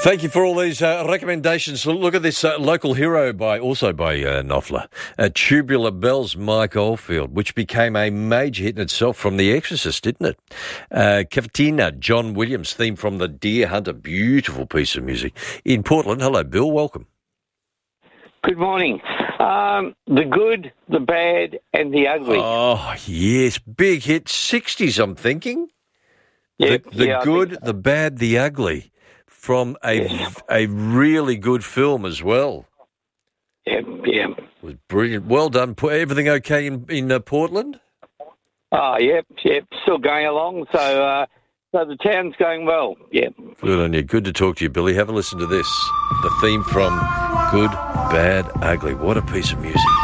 Thank you for all these recommendations. Look at this local hero by Knopfler, Tubular Bells, Mike Oldfield, which became a major hit in itself from The Exorcist, didn't it? Cavatina, John Williams, theme from The Deer Hunter, beautiful piece of music. In Portland, hello, Bill, welcome. Good morning. The Good, the Bad and the Ugly. Oh, yes, big hit, 60s, I'm thinking. Yep, The Good, the Bad, the Ugly. From a really good film as well. Yep. It was brilliant. Well done. Everything okay in Portland? Oh, yep. Still going along. So the town's going well. Yep. Good on you. Good to talk to you, Billy. Have a listen to this. The theme from Good, Bad, Ugly. What a piece of music.